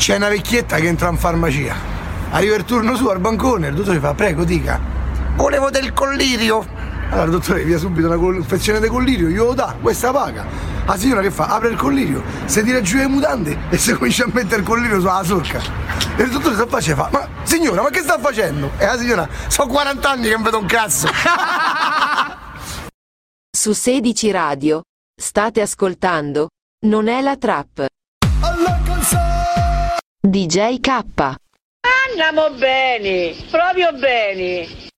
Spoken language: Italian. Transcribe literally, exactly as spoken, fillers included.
C'è una vecchietta che entra in farmacia. Arriva il turno su al bancone, il dottore fa: prego, dica. Volevo del collirio. Allora il dottore via subito una confezione di collirio, glielo dà, questa paga. La signora che fa? Apre il collirio, si tira giù le mutande e si comincia a mettere il collirio sulla sorca. E il dottore si affaccia e fa: ma signora, ma che sta facendo? E la signora: sono quaranta anni che non vedo un cazzo. Su sedici Radio state ascoltando Non è la trap. D J K. Andiamo bene, proprio bene.